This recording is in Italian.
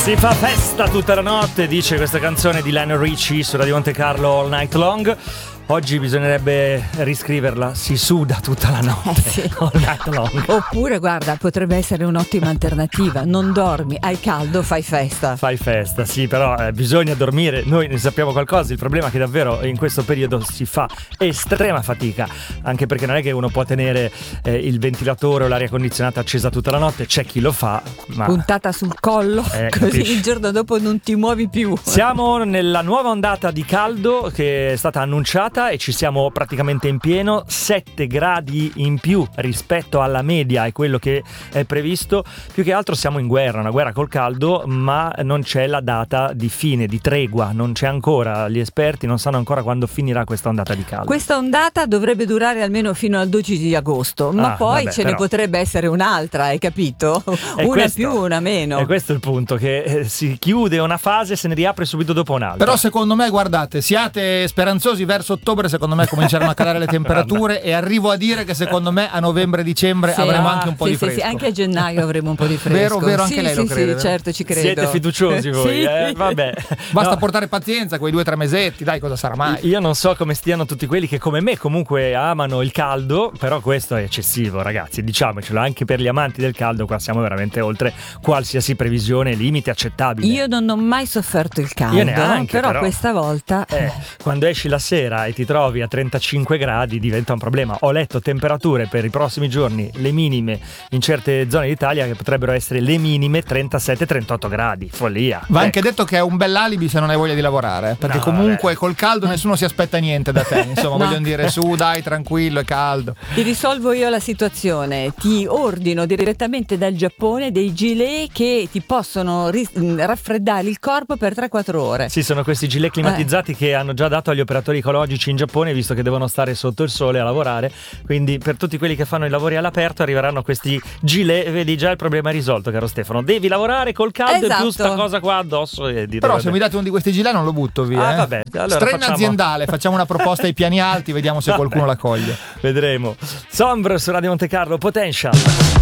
Si fa festa tutta la notte, dice questa canzone di Lionel Richie su Radio Monte Carlo All Night Long. Oggi bisognerebbe riscriverla, si suda tutta la notte, sì. All night long. Oppure, guarda, potrebbe essere un'ottima alternativa. Non dormi, hai caldo, fai festa. Fai festa, sì, però bisogna dormire. Noi ne sappiamo qualcosa. Il problema è che davvero in questo periodo si fa estrema fatica, anche perché non è che uno può tenere il ventilatore o l'aria condizionata accesa tutta la notte. C'è chi lo fa, ma puntata sul collo, così capisci? il giorno dopo non ti muovi più. Siamo nella nuova ondata di caldo che è stata annunciata e ci siamo praticamente in pieno. 7 gradi in più rispetto alla media e quello che è previsto. Più che altro siamo in guerra, una guerra col caldo, ma non c'è la data di fine, di tregua, non c'è ancora. Gli esperti non sanno ancora quando finirà questa ondata di caldo. Questa ondata dovrebbe durare almeno fino al 12 di agosto, ma poi vabbè, ce ne potrebbe essere un'altra, hai capito? Una più, una meno. E questo è il punto, che si chiude una fase e se ne riapre subito dopo un'altra. Però secondo me, guardate, siate speranzosi, verso ottobre secondo me cominceranno a calare le temperature e arrivo a dire che secondo me a novembre-dicembre avremo anche un po' di fresco. Sì, anche a gennaio avremo un po' di fresco. Vero, anche lei lo crede. Sì, certo, ci credo. Siete fiduciosi voi, Sì. Vabbè. Basta No. portare pazienza, quei 2 o 3 mesetti, dai, cosa sarà mai? Io non so come stiano tutti quelli che come me comunque amano il caldo, però questo è eccessivo, ragazzi, diciamocelo, anche per gli amanti del caldo qua siamo veramente oltre qualsiasi previsione, limite accettabile. Io non ho mai sofferto il caldo, Io neanche, però questa volta quando esci la sera e ti trovi a 35 gradi diventa un problema. Ho letto temperature per i prossimi giorni, le minime in certe zone d'Italia che potrebbero essere le minime 37-38 gradi, follia. Va anche detto che è un bell'alibi se non hai voglia di lavorare, perché No, comunque col caldo nessuno si aspetta niente da te, insomma, No. vogliono dire su, dai, tranquillo, è caldo. ti risolvo io la situazione. Ti ordino direttamente dal Giappone dei gilet che ti possono raffreddare il corpo per 3-4 ore. Sì, sono questi gilet climatizzati che hanno già dato agli operatori ecologici in Giappone, visto che devono stare sotto il sole a lavorare, quindi per tutti quelli che fanno i lavori all'aperto arriveranno questi gilet. Vedi, già il problema è risolto, caro Stefano, devi lavorare col caldo e più sta cosa qua addosso Però se mi date uno di questi gilet non lo butto via. vabbè, allora Strenna aziendale, facciamo una proposta ai piani alti, vediamo se qualcuno la coglie. Vedremo. Sombre su Radio Monte Carlo, Potential.